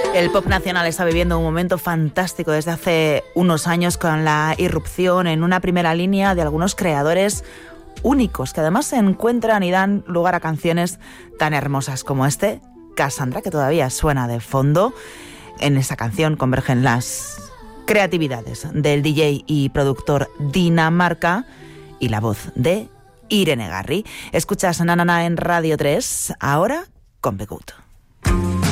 El pop nacional está viviendo un momento fantástico desde hace unos años con la irrupción en una primera línea de algunos creadores únicos que además se encuentran y dan lugar a canciones tan hermosas como Cassandra, que todavía suena de fondo. En esa canción convergen las creatividades del DJ y productor Dinamarca y la voz de Irene Garri. Escuchas Nanana en Radio 3, ahora con Begut.